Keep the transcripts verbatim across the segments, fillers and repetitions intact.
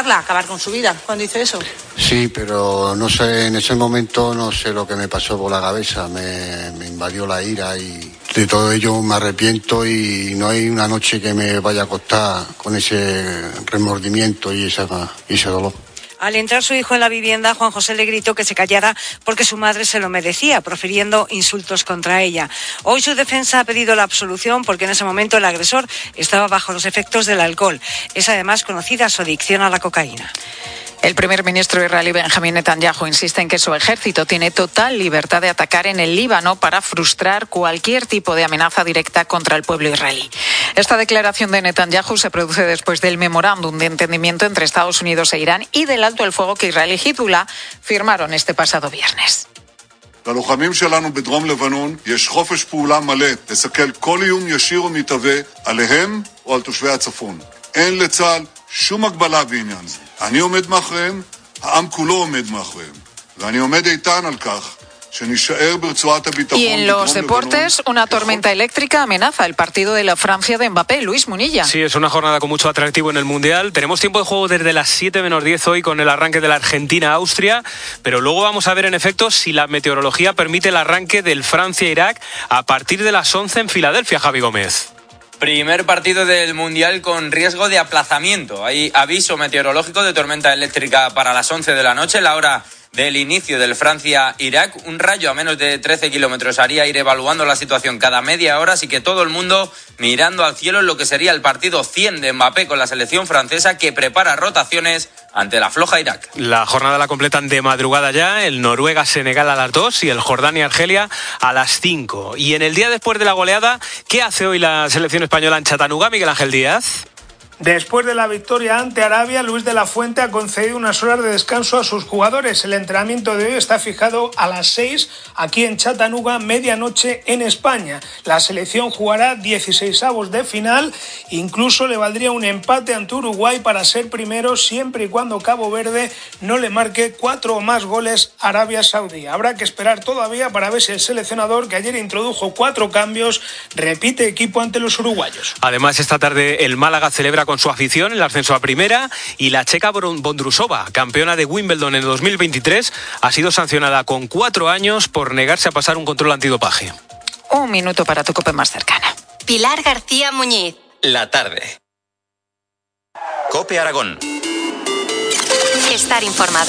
matarla, acabar con su vida, cuando hizo eso. Sí, pero no sé, en ese momento no sé lo que me pasó por la cabeza, me, me invadió la ira y de todo ello me arrepiento y no hay una noche que me vaya a acostar con ese remordimiento y, esa, y ese dolor. Al entrar su hijo en la vivienda, Juan José le gritó que se callara porque su madre se lo merecía, profiriendo insultos contra ella. Hoy su defensa ha pedido la absolución porque en ese momento el agresor estaba bajo los efectos del alcohol. Es además conocida su adicción a la cocaína. El primer ministro israelí Benjamín Netanyahu insiste en que su ejército tiene total libertad de atacar en el Líbano para frustrar cualquier tipo de amenaza directa contra el pueblo israelí. Esta declaración de Netanyahu se produce después del memorándum de entendimiento entre Estados Unidos e Irán y del alto el fuego que Israel y Hezbollah firmaron este pasado viernes. ללוחמים שלנו בדרום לבנון יש חופש פעולה מלא לסכל כל איום ישיר ומתהווה עליהם או על תושבי הצפון. אין לצה"ל שום הגבלה בעניין זה. אני עומד מאחוריהם, העם כולו עומד מאחוריהם. ואני עומד איתן על כך שנשאר ברצועת הביטחון. Y en los deportes, una tormenta eléctrica amenaza el partido de la Francia de Mbappé. Luis Munilla. Sí, es una jornada con mucho atractivo en el Mundial. Tenemos tiempo de juego desde las siete menos diez hoy con el arranque de la Argentina-Austria, pero luego vamos a ver en efecto si la meteorología permite el arranque del Francia-Irak a partir de las once en Filadelfia, Javi Gómez. Primer partido del Mundial con riesgo de aplazamiento. Hay aviso meteorológico de tormenta eléctrica para las once de la noche, la hora del inicio del Francia-Irak. Un rayo a menos de trece kilómetros haría ir evaluando la situación cada media hora, así que todo el mundo mirando al cielo en lo que sería el partido cien de Mbappé con la selección francesa, que prepara rotaciones ante la floja Irak. La jornada la completan de madrugada ya, el Noruega-Senegal a las dos y el Jordania-Argelia a las cinco. Y en el día después de la goleada, ¿qué hace hoy la selección española en Chattanooga, Miguel Ángel Díaz? Después de la victoria ante Arabia, Luis de la Fuente ha concedido unas horas de descanso a sus jugadores. El entrenamiento de hoy está fijado a las seis aquí en Chattanooga, medianoche en España. La selección jugará dieciseisavos de final, incluso le valdría un empate ante Uruguay para ser primero siempre y cuando Cabo Verde no le marque cuatro o más goles a Arabia Saudí. Habrá que esperar todavía para ver si el seleccionador, que ayer introdujo cuatro cambios, repite equipo ante los uruguayos. Además, esta tarde el Málaga celebra con su afición el ascenso a primera y la checa Bondrusova, campeona de Wimbledon en dos mil veintitrés, ha sido sancionada con cuatro años por negarse a pasar un control antidopaje. Un minuto para tu COPE más cercana. Pilar García Muñiz. La tarde. COPE Aragón. Estar informado.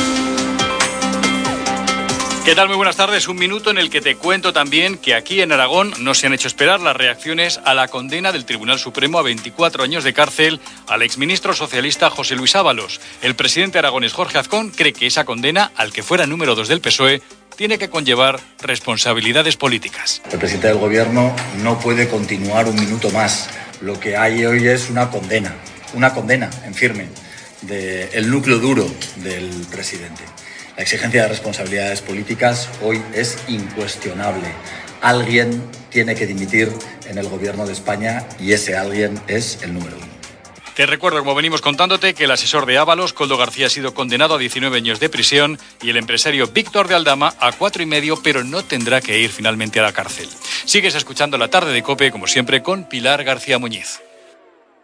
¿Qué tal? Muy buenas tardes. Un minuto en el que te cuento también que aquí en Aragón no se han hecho esperar las reacciones a la condena del Tribunal Supremo a veinticuatro años de cárcel al exministro socialista José Luis Ábalos. El presidente aragonés Jorge Azcón cree que esa condena, al que fuera número dos del P S O E, tiene que conllevar responsabilidades políticas. El presidente del Gobierno no puede continuar un minuto más. Lo que hay hoy es una condena, una condena en firme del núcleo duro del presidente. La exigencia de responsabilidades políticas hoy es incuestionable. Alguien tiene que dimitir en el Gobierno de España y ese alguien es el número uno. Te recuerdo, como venimos contándote, que el asesor de Ábalos, Koldo García, ha sido condenado a diecinueve años de prisión y el empresario Víctor de Aldama a cuatro y medio, pero no tendrá que ir finalmente a la cárcel. Sigues escuchando La Tarde de COPE, como siempre, con Pilar García Muñiz.